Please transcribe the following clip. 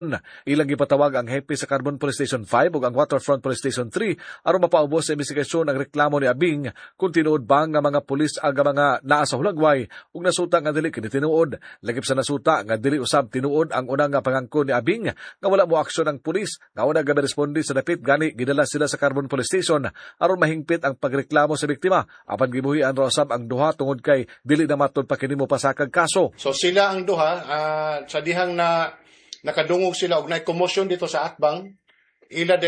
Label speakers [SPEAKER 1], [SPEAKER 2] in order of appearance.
[SPEAKER 1] Ilang gipatawag ang hepe sa Carbon Police Station 5 ug ang Waterfront Police Station 3 aron mapaubos sa investigasyon ang reklamo ni Abing kung tinuod ba nga mga pulis aga mga naa sa hulagway ug nasuta nga dili kini tinuod. Lagip sa nasuta nga dili usab tinuod ang unang nga pangangkon ni Abing nga wala mo aksyon ang pulis nga una gabi respondi sa dapit gani gidala sila sa Carbon Police Station aron mahingpit ang pagreklamo sa biktima apan gibuhian ra usab ang duha tungod kay dili na matud pa kini mo pasakag kaso.
[SPEAKER 2] So sila ang duha sa dihang na nakadungog sila og nay commotion dito sa Atbang ila